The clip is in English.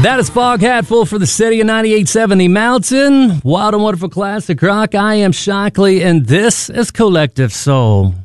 That is Fog Hatful for the City of 98.7 The Mountain. Wild and wonderful classic rock. I am Shockley, and this is Collective Soul.